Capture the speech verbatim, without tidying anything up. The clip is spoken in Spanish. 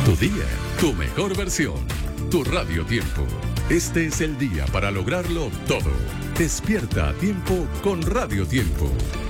Tu día, tu mejor versión, tu Radio Tiempo. Este es el día para lograrlo todo. Despierta a tiempo con Radio Tiempo.